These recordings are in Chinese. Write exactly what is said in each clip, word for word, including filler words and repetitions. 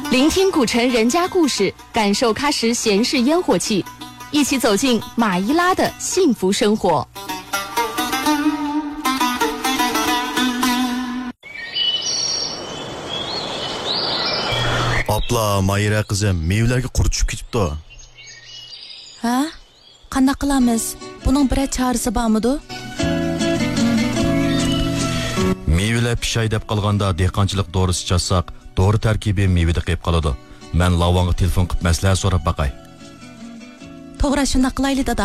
聆听古城人家故事，感受喀什闲适烟火气，一起走进马伊拉的幸福生活。 Abla, Mayra qizim, mevlarga qurib tushib ketibdi. Ha? Qanday qilamiz? Buning bir chorasi bormidi? Mevlar pishay deb qolganda dehqonchilik dorisi chasaq, dori tarkibi mevada qolib qoladi. Men Lavonga telefon qilib maslahat so'rab baqay. To'g'ri, shunday qilaylik dada.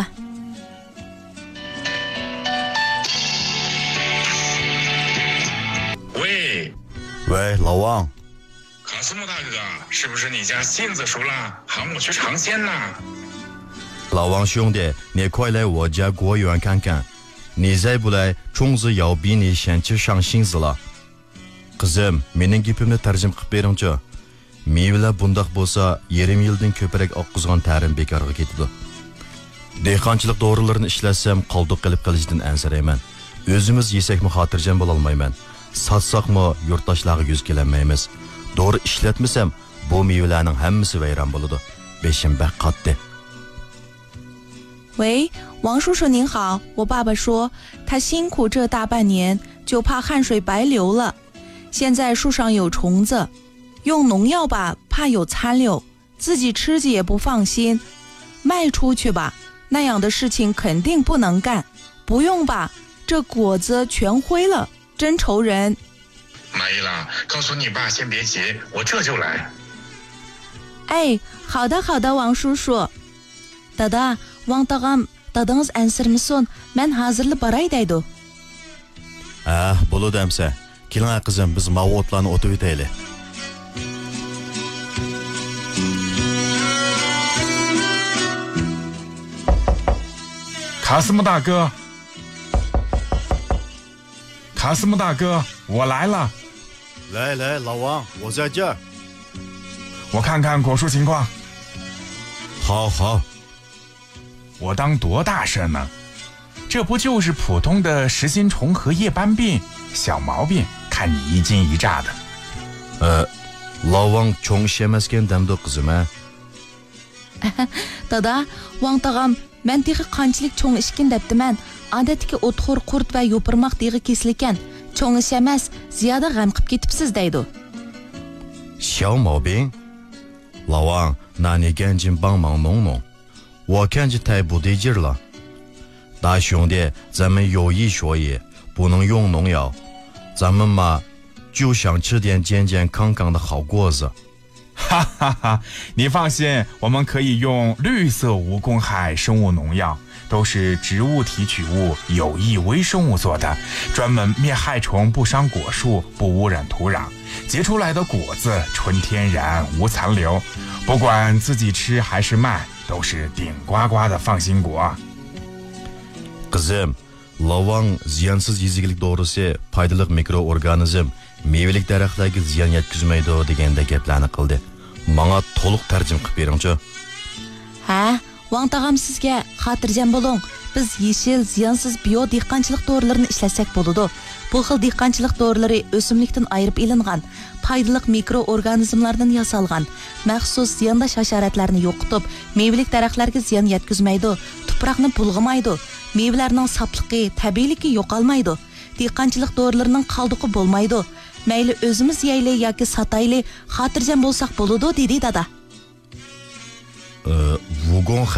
喂， 喂，Lavon。 卡斯木大哥，是不是你家杏子熟了？喊我去尝鲜呢。 老王兄弟，你快来我家果园看看，你再不来，虫子要比你先去上杏子了。Qizim, mening gapimni tarjim qilib beringchi. Mevalar bundaq bo'lsa, yarim yildan ko'proq oqqizgan ta'rim bekorga ketadi. Dehqonchilik dorilarini ishlatsam, qoldiq qilib qilishdan ansirayman. O'zimiz yesakmi xotirjam bo'la olmayman. Satsaqmi yurtdoshlarga yuz kelolmaymiz. Dori ishlatmasam, bu mevalarning hammasi vayron bo'ladi. Beshim baq qotdi. 喂，王叔叔您好，我爸爸说他辛苦这大半年，就怕汗水白流了。现在树上有虫子，用农药吧，怕有残留，自己吃着也不放心。卖出去吧，那样的事情肯定不能干。不用吧，这果子全灰了，真愁人。 马伊拉，告诉你爸先别急，我这就来。 哎，好的好的，王叔叔。Dada, Wang tag'am, dadangiz ansirmasin, men hozirli baray deydi. Ah, bo'ladi amsa. Keling qizim, biz mavotlarni o'tib o'taylik. 卡斯木大哥，卡斯木大哥，我来了。 来来，老王，我在这儿。 我看看果树情况。 好好。 我当多大声呢？这不就是普通的实心虫和叶斑病，小毛病，看你一惊一乍的。 呃，老王虫shemasgan damdi qizim a. Dada, Wang tag'am, men tegi qanchalik cho'ng ishkin debdiman. Odatdagi o'txo'r qurt va yo'pirmoq degi kesilgan. Cho'ng ish emas, ziyoda g'am qilib ketibsiz deydi. 小毛病？老王，那你赶紧帮忙弄弄。我看着太不对劲了，大兄弟，咱们有医学医，不能用农药，咱们嘛就想吃点健健康康的好果子。 哈哈哈！你放心，我们可以用绿色无公害生物农药，都是植物提取物有益微生物做的，专门灭害虫，不伤果树，不污染土壤，结出来的果子纯天然无残留，不管自己吃还是卖。 都是顶呱呱的放心果。 Qizim, Lavon ziyansiz yeziklik dorisi foydali mikroorganizm, mevalik daraxtlarga ziyon yetkazmaydi deganda gaplarni qildi. Menga to'liq tarjim qilib beringchi. Ha, Wang tag'am sizga xotirjam bo'ling. Biz yeshil, ziyansiz bio dehqonchilik dorilarini ishlasak bo'ladi. Bu xil dehqonchilik dorilari o'simlikdan ayirib ilingan, foydali mikroorganizmlardan yasalgan, maxsus ziyondosh hasharotlarni yo'qotib, mevalik daraxtlarga ziyon yetkazmaydi, tuproqni bulg'amaydi, mevalarning sofligi, tabiiyligi yo'qolmaydi. Dehqonchilik dorilarining qoldiqi bo'lmaydi. Mayli o'zimiz yeyli yoki satayli, xotirjam bo'lsak bo'ladi, dedi dada. Vugon